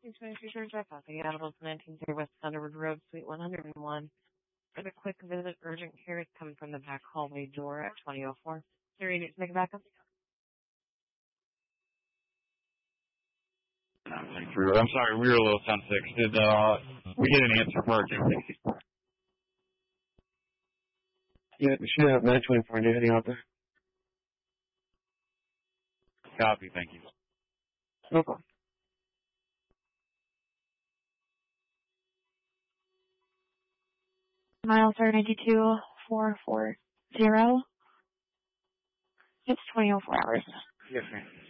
Future Drive-Off, the Animals 1930 West Thunderbird Road, Suite 101. For the quick visit, urgent care is coming from the back hallway door at 2004. Siri, need to make a backup? I'm sorry, we were a little sensitive. Did we get an answer for our activity? Yeah, we should have 924 and heading out there. Copy, thank you. No problem. Miles are 92440. It's 2004 hours. Yes, ma'am.